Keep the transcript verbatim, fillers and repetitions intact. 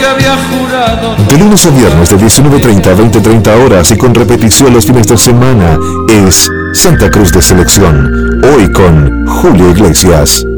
había jurado. De lunes a viernes de diecinueve treinta a veinte treinta horas y con repetición los fines de semana es Santa Cruz de Selección. Hoy con Julio Iglesias.